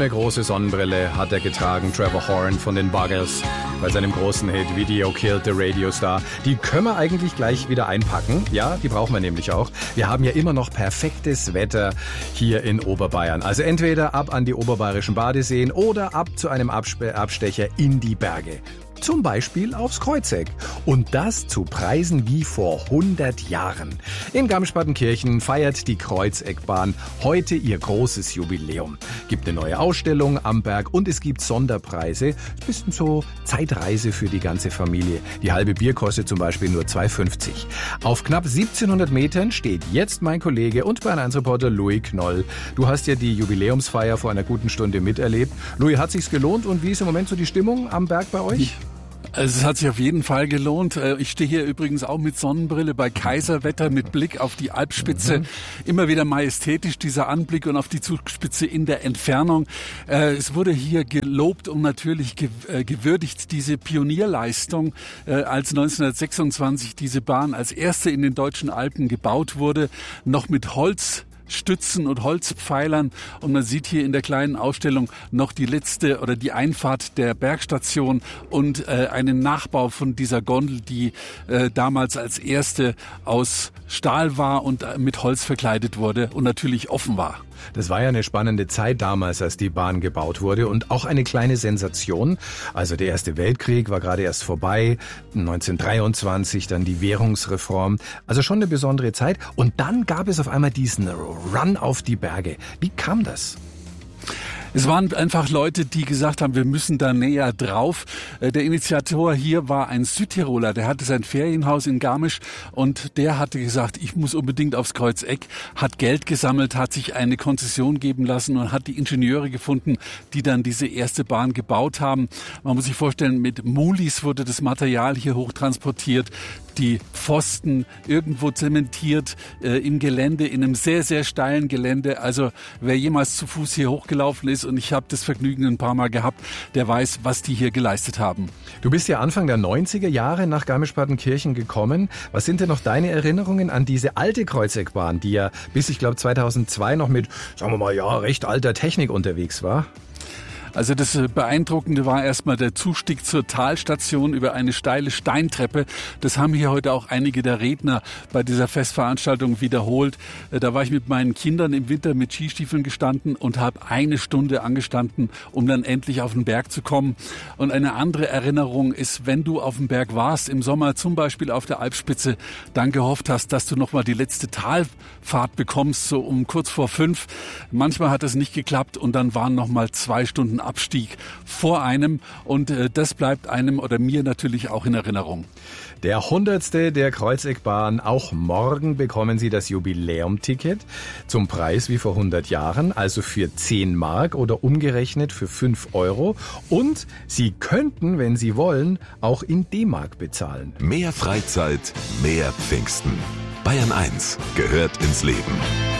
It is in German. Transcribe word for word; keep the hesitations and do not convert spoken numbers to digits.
eine große Sonnenbrille hat er getragen, Trevor Horn von den Buggles, bei seinem großen Hit Video Killed the Radio Star. Die können wir eigentlich gleich wieder einpacken. Ja, die brauchen wir nämlich auch. Wir haben ja immer noch perfektes Wetter hier in Oberbayern. Also entweder ab an die oberbayerischen Badeseen oder ab zu einem Abspe- Abstecher in die Berge. Zum Beispiel aufs Kreuzeck. Und das zu Preisen wie vor hundert Jahren. In Garmisch-Partenkirchen feiert die Kreuzeckbahn heute ihr großes Jubiläum. Gibt eine neue Ausstellung am Berg und es gibt Sonderpreise. Ein bisschen so Zeitreise für die ganze Familie. Die halbe Bier kostet zum Beispiel nur zwei fünfzig. Auf knapp siebzehnhundert Metern steht jetzt mein Kollege und Bayern eins Reporter Louis Knoll. Du hast ja die Jubiläumsfeier vor einer guten Stunde miterlebt. Louis, hat sich's gelohnt und wie ist im Moment so die Stimmung am Berg bei euch? Also es hat sich auf jeden Fall gelohnt. Ich stehe hier übrigens auch mit Sonnenbrille bei Kaiserwetter mit Blick auf die Alpspitze. Mhm. Immer wieder majestätisch dieser Anblick und auf die Zugspitze in der Entfernung. Es wurde hier gelobt und natürlich gewürdigt diese Pionierleistung, als neunzehnhundertsechsundzwanzig diese Bahn als erste in den deutschen Alpen gebaut wurde, noch mit Holz. Stützen und Holzpfeilern und man sieht hier in der kleinen Ausstellung noch die letzte oder die Einfahrt der Bergstation und äh, einen Nachbau von dieser Gondel, die äh, damals als erste aus Stahl war und äh, mit Holz verkleidet wurde und natürlich offen war. Das war ja eine spannende Zeit damals, als die Bahn gebaut wurde und auch eine kleine Sensation. Also der Erste Weltkrieg war gerade erst vorbei, neunzehnhundertdreiundzwanzig dann die Währungsreform. Also schon eine besondere Zeit. Und dann gab es auf einmal diesen Run auf die Berge. Wie kam das? Es waren einfach Leute, die gesagt haben, wir müssen da näher drauf. Der Initiator hier war ein Südtiroler, der hatte sein Ferienhaus in Garmisch und der hatte gesagt, ich muss unbedingt aufs Kreuzeck, hat Geld gesammelt, hat sich eine Konzession geben lassen und hat die Ingenieure gefunden, die dann diese erste Bahn gebaut haben. Man muss sich vorstellen, mit Mulis wurde das Material hier hochtransportiert. Die Pfosten irgendwo zementiert äh, im Gelände, in einem sehr, sehr steilen Gelände. Also wer jemals zu Fuß hier hochgelaufen ist, und ich habe das Vergnügen ein paar Mal gehabt, der weiß, was die hier geleistet haben. Du bist ja Anfang der neunziger Jahre nach Garmisch-Partenkirchen gekommen. Was sind denn noch deine Erinnerungen an diese alte Kreuzeckbahn, die ja bis, ich glaube, zweitausendzwei noch mit, sagen wir mal, ja, recht alter Technik unterwegs war? Also das Beeindruckende war erstmal der Zustieg zur Talstation über eine steile Steintreppe. Das haben hier heute auch einige der Redner bei dieser Festveranstaltung wiederholt. Da war ich mit meinen Kindern im Winter mit Skistiefeln gestanden und habe eine Stunde angestanden, um dann endlich auf den Berg zu kommen. Und eine andere Erinnerung ist, wenn du auf dem Berg warst, im Sommer zum Beispiel auf der Alpspitze, dann gehofft hast, dass du nochmal die letzte Talfahrt bekommst, so um kurz vor fünf. Manchmal hat das nicht geklappt und dann waren nochmal zwei Stunden Abstieg vor einem und äh, das bleibt einem oder mir natürlich auch in Erinnerung. Der hundertste der Kreuzeckbahn. Auch morgen bekommen Sie das Jubiläumticket zum Preis wie vor hundert Jahren, also für zehn Mark oder umgerechnet für fünf Euro. Und Sie könnten, wenn Sie wollen, auch in D-Mark bezahlen. Mehr Freizeit, mehr Pfingsten. Bayern eins gehört ins Leben.